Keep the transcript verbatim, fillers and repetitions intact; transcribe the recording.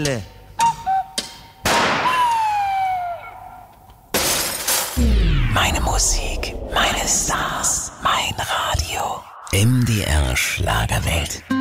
Meine Musik, meine Stars, mein Radio. M D R Schlagerwelt.